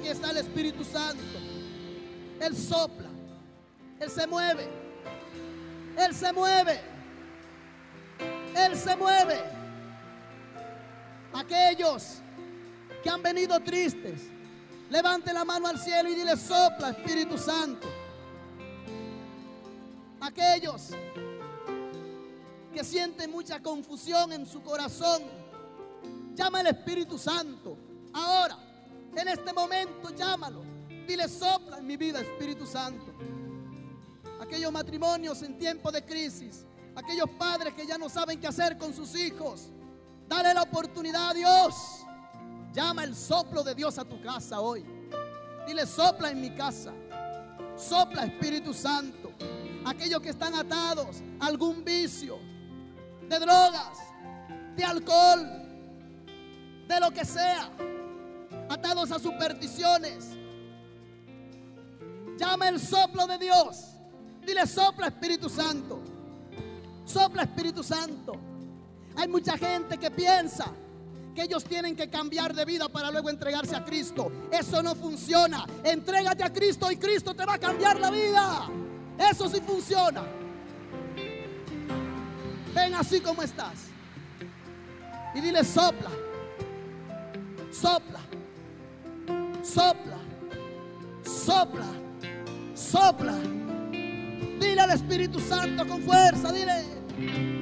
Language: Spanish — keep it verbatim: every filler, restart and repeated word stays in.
aquí está el Espíritu Santo. Él sopla, Él se mueve, Él se mueve, Él se mueve. Aquellos que han venido tristes, levante la mano al cielo y dile: sopla, Espíritu Santo. Aquellos que sienten mucha confusión en su corazón, llama al Espíritu Santo. Ahora, en este momento, llámalo. Dile: sopla en mi vida, Espíritu Santo. Aquellos matrimonios en tiempo de crisis, aquellos padres que ya no saben qué hacer con sus hijos, dale la oportunidad a Dios. Llama el soplo de Dios a tu casa hoy. Dile: sopla en mi casa. Sopla, Espíritu Santo. Aquellos que están atados a algún vicio, de drogas, de alcohol, de lo que sea, atados a supersticiones, llama el soplo de Dios. Dile: sopla, Espíritu Santo. Sopla, Espíritu Santo. Hay mucha gente que piensa que ellos tienen que cambiar de vida para luego entregarse a Cristo. Eso no funciona. Entrégate a Cristo y Cristo te va a cambiar la vida. Eso sí funciona. Ven así como estás y dile: sopla, sopla, sopla, sopla, sopla. Dile al Espíritu Santo con fuerza, dile: